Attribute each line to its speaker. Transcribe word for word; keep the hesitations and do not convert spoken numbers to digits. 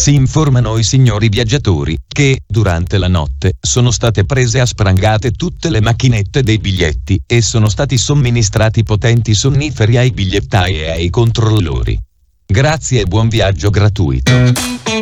Speaker 1: Si informano i signori viaggiatori che, durante la notte, sono state prese a sprangate tutte le macchinette dei biglietti e sono stati somministrati potenti sonniferi ai bigliettai e ai controllori. Grazie e buon viaggio gratuito.